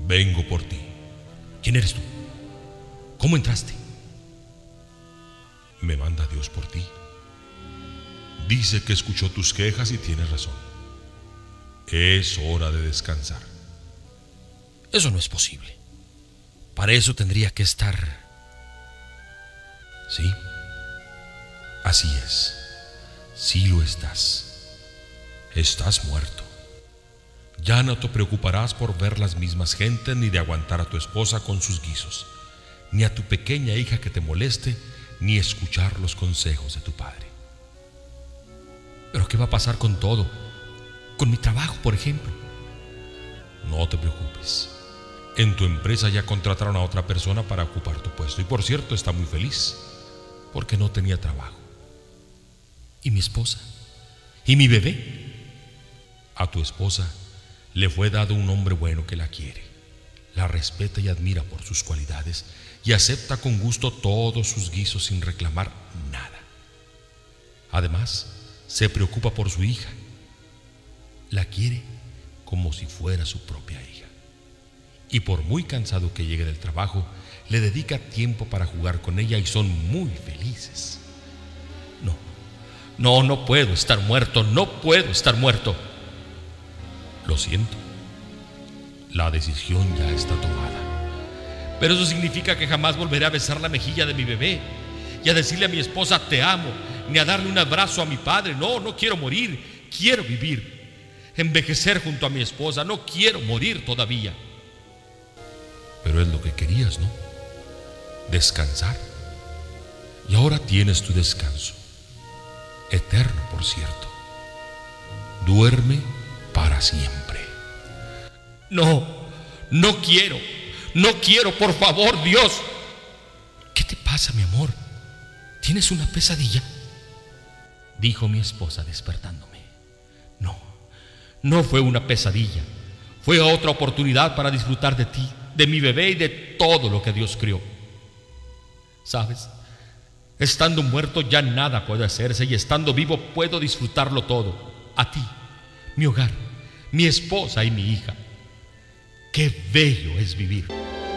Vengo por ti. ¿Quién eres tú? ¿Cómo entraste? Me manda Dios por ti. Dice que escuchó tus quejas y tienes razón. Es hora de descansar. Eso no es posible. Para eso tendría que estar... Sí, así es. Sí lo estás. Estás muerto. Ya no te preocuparás por ver las mismas gentes, ni de aguantar a tu esposa con sus guisos, ni a tu pequeña hija que te moleste, ni escuchar los consejos de tu padre. ¿Pero qué va a pasar con todo? Con mi trabajo, por ejemplo. No te preocupes. En tu empresa ya contrataron a otra persona para ocupar tu puesto. Y por cierto, está muy feliz, porque no tenía trabajo. ¿Y mi esposa? ¿Y mi bebé? A tu esposa le fue dado un hombre bueno que la quiere, la respeta y admira por sus cualidades y acepta con gusto todos sus guisos sin reclamar nada. Además, se preocupa por su hija. La quiere como si fuera su propia hija. Y por muy cansado que llegue del trabajo, le dedica tiempo para jugar con ella y son muy felices. No puedo estar muerto, no puedo estar muerto. Lo siento. La decisión ya está tomada. Pero eso significa que jamás volveré a besar la mejilla de mi bebé y a decirle a mi esposa te amo, ni a darle un abrazo a mi padre. No quiero morir, quiero vivir, envejecer junto a mi esposa. No quiero morir todavía. Pero es lo que querías, ¿no? Descansar. Y ahora tienes tu descanso, eterno, por cierto. Duerme para siempre. No quiero, por favor, Dios. ¿Qué te pasa, mi amor? ¿Tienes una pesadilla?, dijo mi esposa despertándome. No fue una pesadilla. Fue otra oportunidad para disfrutar de ti, de mi bebé y de todo lo que Dios creó. ¿Sabes? Estando muerto ya nada puede hacerse, y estando vivo puedo disfrutarlo todo. A ti, mi hogar, mi esposa y mi hija. ¡Qué bello es vivir!